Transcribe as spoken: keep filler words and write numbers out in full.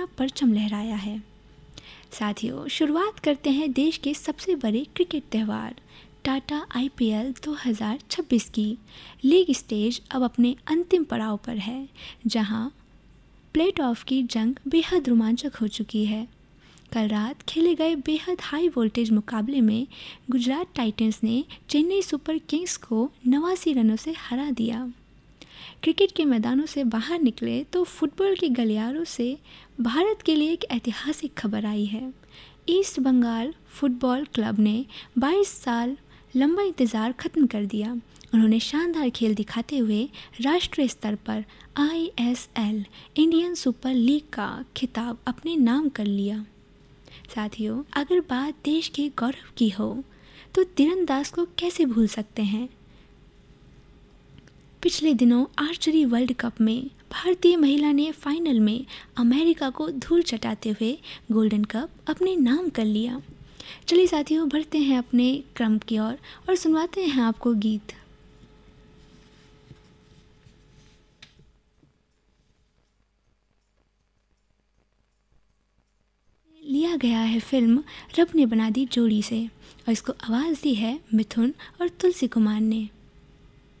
अपना परचम लहराया है। साथियों, शुरुआत करते हैं देश के सबसे बड़े क्रिकेट त्यौहार टाटा आईपीएल दो हज़ार छब्बीस की। लीग स्टेज अब अपने अंतिम पड़ाव पर है, जहां प्लेट ऑफ की जंग बेहद रोमांचक हो चुकी है। कल रात खेले गए बेहद हाई वोल्टेज मुकाबले में गुजरात टाइटंस ने चेन्नई सुपर किंग्स को नवासी रनों से हरा दिया। क्रिकेट के मैदानों से बाहर निकले तो फुटबॉल के गलियारों से भारत के लिए एक ऐतिहासिक खबर आई है। ईस्ट बंगाल फुटबॉल क्लब ने बाईस साल लंबा इंतज़ार खत्म कर दिया। उन्होंने शानदार खेल दिखाते हुए राष्ट्रीय स्तर पर आईएसएल इंडियन सुपर लीग का खिताब अपने नाम कर लिया। साथियों, अगर बात देश के गौरव की हो तो तीरंदाज को कैसे भूल सकते हैं। पिछले दिनों आर्चरी वर्ल्ड कप में भारतीय महिला ने फाइनल में अमेरिका को धूल चटाते हुए गोल्डन कप अपने नाम कर लिया। चलिए साथियों, बढ़ते हैं अपने क्रम की ओर और, और सुनवाते हैं आपको गीत। लिया गया है फिल्म रब ने बना दी जोड़ी से और इसको आवाज़ दी है मिथुन और तुलसी कुमार ने।